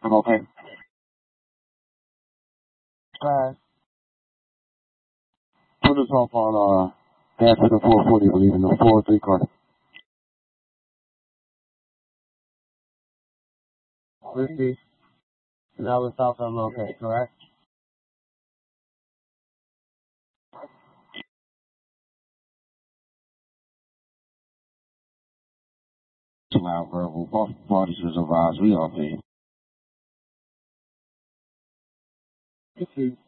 I'm okay. Put us off on gas to the 440, I believe, in the 403 car. Whiskey. That was South I'm okay, correct? Too loud verbal. Both parties was advised. We all paid.